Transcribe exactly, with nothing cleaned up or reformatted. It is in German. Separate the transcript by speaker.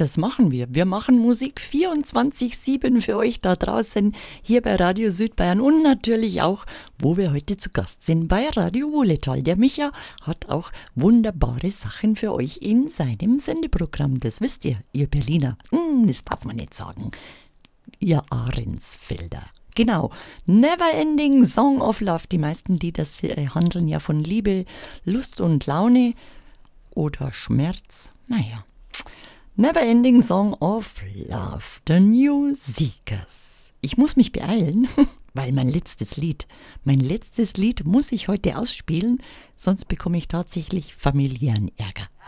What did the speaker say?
Speaker 1: Das machen wir. Wir machen Musik vierundzwanzig sieben für euch da draußen, hier bei Radio Südbayern und natürlich auch, wo wir heute zu Gast sind, bei Radio Wuhletal. Der Micha hat auch wunderbare Sachen für euch in seinem Sendeprogramm. Das wisst ihr, ihr Berliner. Hm, das darf man nicht sagen. Ihr Ahrensfelder. Genau, Neverending Song of Love. Die meisten Lieder äh, handeln ja von Liebe, Lust und Laune oder Schmerz. Naja. Neverending Song of Love, The New Seekers. Ich muss mich beeilen, weil mein letztes Lied, mein letztes Lied muss ich heute ausspielen, sonst bekomme ich tatsächlich familiären Ärger.